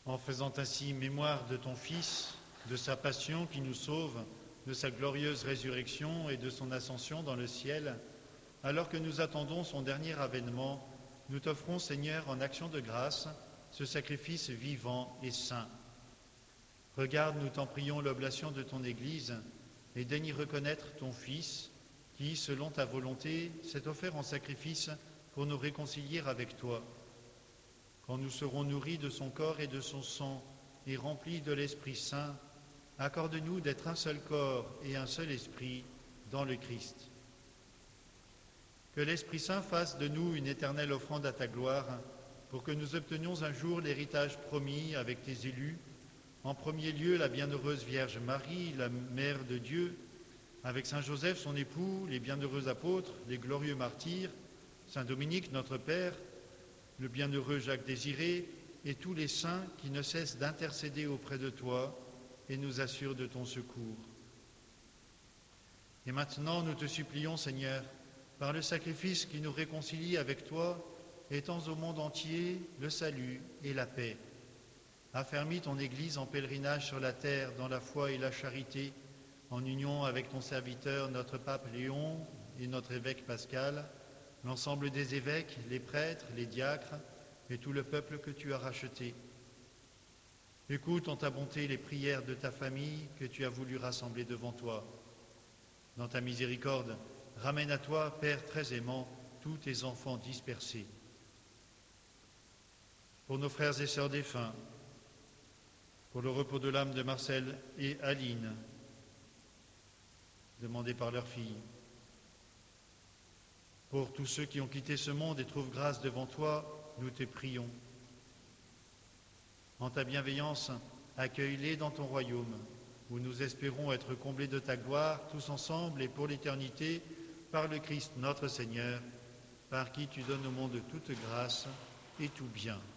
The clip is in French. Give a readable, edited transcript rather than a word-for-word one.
en faisant ainsi mémoire de ton Fils, de sa passion qui nous sauve, de sa glorieuse résurrection et de son ascension dans le ciel, alors que nous attendons son dernier avènement, nous t'offrons, Seigneur, en action de grâce, ce sacrifice vivant et saint. Regarde, nous t'en prions, l'oblation de ton Église et daigne y reconnaître ton Fils qui, selon ta volonté, s'est offert en sacrifice pour nous réconcilier avec toi. Quand nous serons nourris de son corps et de son sang et remplis de l'Esprit Saint, accorde-nous d'être un seul corps et un seul esprit dans le Christ. Que l'Esprit Saint fasse de nous une éternelle offrande à ta gloire, pour que nous obtenions un jour l'héritage promis avec tes élus, en premier lieu la bienheureuse Vierge Marie, la Mère de Dieu, avec Saint Joseph son époux, les bienheureux apôtres, les glorieux martyrs, Saint Dominique notre Père, le bienheureux Jacques Désiré et tous les saints qui ne cessent d'intercéder auprès de toi et nous assurent de ton secours. Et maintenant, nous te supplions, Seigneur, par le sacrifice qui nous réconcilie avec toi, étends au monde entier le salut et la paix. Affermis ton Église en pèlerinage sur la terre dans la foi et la charité, en union avec ton serviteur, notre pape Léon et notre évêque Pascal, l'ensemble des évêques, les prêtres, les diacres et tout le peuple que tu as racheté. Écoute en ta bonté les prières de ta famille que tu as voulu rassembler devant toi. Dans ta miséricorde, ramène à toi, Père très aimant, tous tes enfants dispersés. Pour nos frères et sœurs défunts, pour le repos de l'âme de Marcel et Aline, demandés par leur fille, pour tous ceux qui ont quitté ce monde et trouvent grâce devant toi, nous te prions. En ta bienveillance, accueille-les dans ton royaume, où nous espérons être comblés de ta gloire, tous ensemble et pour l'éternité, par le Christ notre Seigneur, par qui tu donnes au monde toute grâce et tout bien.